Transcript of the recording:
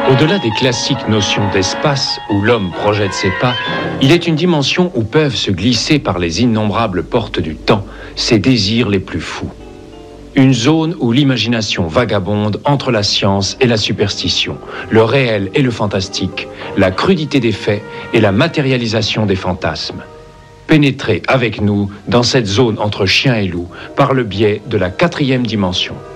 Au-delà des classiques notions d'espace où l'homme projette ses pas, il est une dimension où peuvent se glisser par les innombrables portes du temps ses désirs les plus fous. Une zone où l'imagination vagabonde entre la science et la superstition, le réel et le fantastique, la crudité des faits et la matérialisation des fantasmes. Pénétrez avec nous dans cette zone entre chien et loup par le biais de la 4e dimension.